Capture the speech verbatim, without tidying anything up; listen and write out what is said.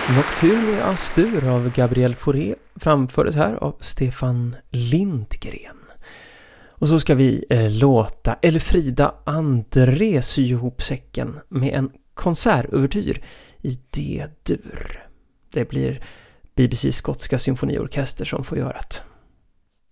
Nocturne Astur av Gabriel Fauré framfördes här av Stefan Lindgren. Och så ska vi eh, låta Elfrida André sy ihop säcken med en konsertövertyr i D-dur. Det blir B B C skotska symfoniorkester som får göra det.